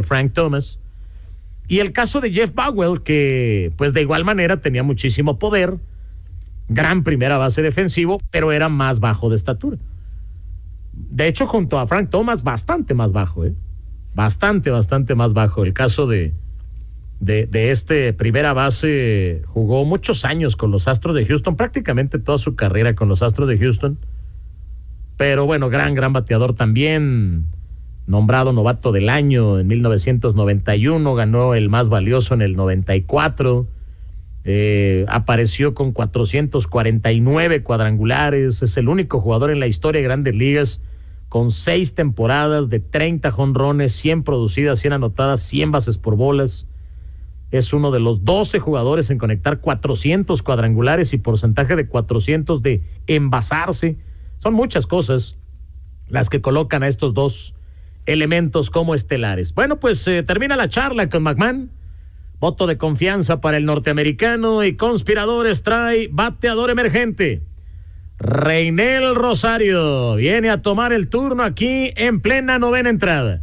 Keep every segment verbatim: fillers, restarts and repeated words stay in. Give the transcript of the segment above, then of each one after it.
Frank Thomas. Y el caso de Jeff Bagwell, que pues de igual manera tenía muchísimo poder, gran primera base defensivo, pero era más bajo de estatura. De hecho, junto a Frank Thomas, bastante más bajo, ¿eh? Bastante, bastante más bajo. El caso de, de, de este primera base, jugó muchos años con los Astros de Houston, prácticamente toda su carrera con los Astros de Houston. Pero bueno, gran, gran bateador también, nombrado novato del año en mil novecientos noventa y uno, ganó el más valioso en el noventa y cuatro, eh, apareció con cuatrocientos cuarenta y nueve cuadrangulares, es el único jugador en la historia de Grandes Ligas con seis temporadas de treinta jonrones, cien producidas, cien anotadas, cien bases por bolas. Es uno de los doce jugadores en conectar cuatrocientos cuadrangulares y porcentaje de cuatrocientos de envasarse. Son muchas cosas las que colocan a estos dos elementos como estelares. Bueno, pues eh, termina la charla con McMahon. Voto de confianza para el norteamericano y Conspiradores trae bateador emergente. Reynel Rosario viene a tomar el turno aquí en plena novena entrada.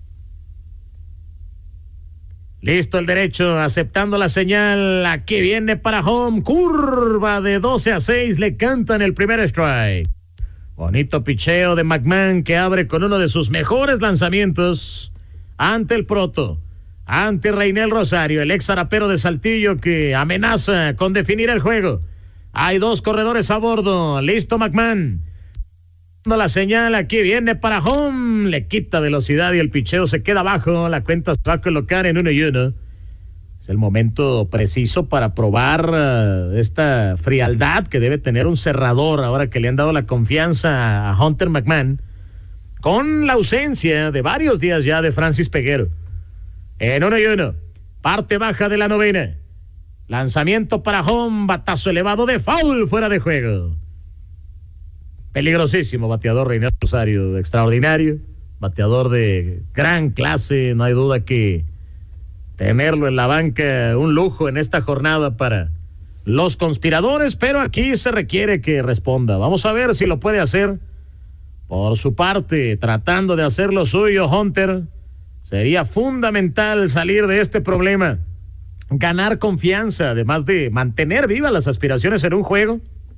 Listo el derecho, aceptando la señal. Aquí viene para home. Curva de doce a seis. Le cantan el primer strike. Bonito picheo de McMahon, que abre con uno de sus mejores lanzamientos ante el proto, ante Reynel Rosario, el ex zarapero de Saltillo, que amenaza con definir el juego. Hay dos corredores a bordo. Listo McMahon. La señal, aquí viene para home. Le quita velocidad y el picheo se queda abajo. La cuenta se va a colocar en uno y uno. Es el momento preciso para probar uh, esta frialdad que debe tener un cerrador ahora que le han dado la confianza a Hunter McMahon, con la ausencia de varios días ya de Francis Peguero. En uno y uno. Parte baja de la novena. Lanzamiento para home, batazo elevado de foul, fuera de juego. Peligrosísimo bateador Reynel Rosario, extraordinario, bateador de gran clase, no hay duda que tenerlo en la banca, un lujo en esta jornada para los Conspiradores, pero aquí se requiere que responda. Vamos a ver si lo puede hacer. Por su parte, tratando de hacer lo suyo, Hunter, sería fundamental salir de este problema. Ganar confianza, además de mantener vivas las aspiraciones en un juego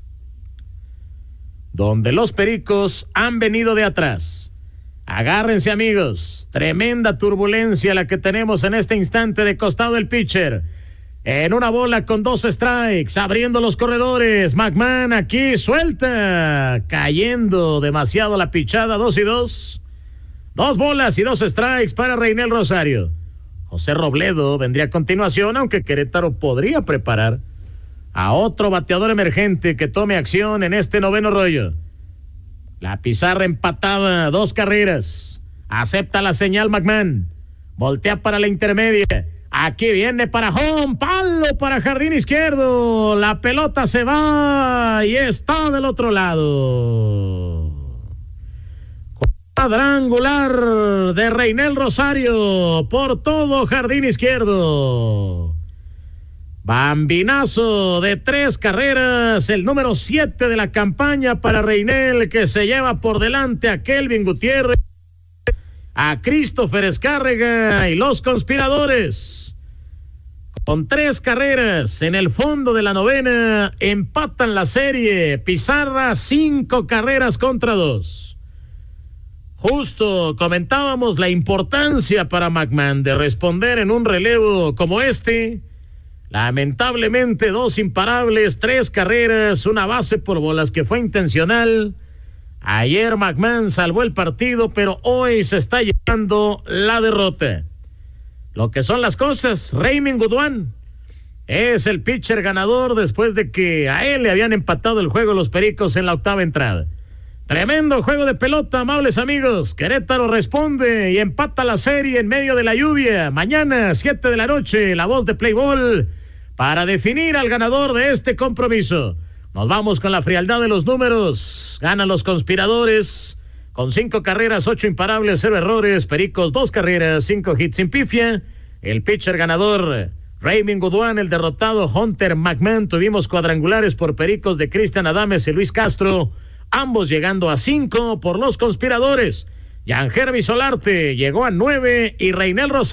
donde los Pericos han venido de atrás. Agárrense, amigos, tremenda turbulencia la que tenemos en este instante de costado del pitcher. En una bola con dos strikes, abriendo los corredores. McMahon aquí suelta, cayendo demasiado la pichada, dos y dos. Dos bolas y dos strikes para Reynel Rosario. José Robledo vendría a continuación, aunque Querétaro podría preparar a otro bateador emergente que tome acción en este noveno rollo. La pizarra empatada, dos carreras. Acepta la señal McMahon. Voltea para la intermedia. Aquí viene para home, palo para jardín izquierdo. La pelota se va y está del otro lado. Cuadrangular de Reynel Rosario por todo jardín izquierdo. Bambinazo de tres carreras, el número siete de la campaña para Reynel, que se lleva por delante a Kelvin Gutiérrez, a Christopher Escárrega y los Conspiradores. Con tres carreras en el fondo de la novena, empatan la serie. Pizarra, cinco carreras contra dos. Justo comentábamos la importancia para McMahon de responder en un relevo como este. Lamentablemente, dos imparables, tres carreras, una base por bolas que fue intencional. Ayer McMahon salvó el partido, pero hoy se está llevando la derrota. Lo que son las cosas, Raymond Goodwin es el pitcher ganador después de que a él le habían empatado el juego los Pericos en la octava entrada. Tremendo juego de pelota, amables amigos. Querétaro responde y empata la serie en medio de la lluvia. Mañana, siete de la noche, la voz de Play Ball para definir al ganador de este compromiso. Nos vamos con la frialdad de los números. Ganan los Conspiradores con cinco carreras, ocho imparables, cero errores. Pericos, dos carreras, cinco hits sin pifia. El pitcher ganador, Raymond Goodwin. El derrotado, Hunter McMahon. Tuvimos cuadrangulares por Pericos de Cristian Adames y Luis Castro, ambos llegando a cinco por los Conspiradores. Jan Herby Solarte llegó a nueve y Reynel Rosario